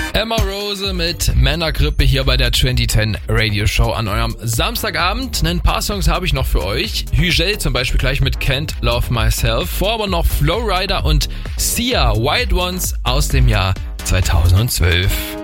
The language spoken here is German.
Emma Rose mit Männergrippe hier bei der 2010 Radio Show an eurem Samstagabend. Ein paar Songs habe ich noch für euch. Hügel zum Beispiel gleich mit Can't Love Myself. Vor aber noch Flowrider und Sia, Wild Ones aus dem Jahr 2012.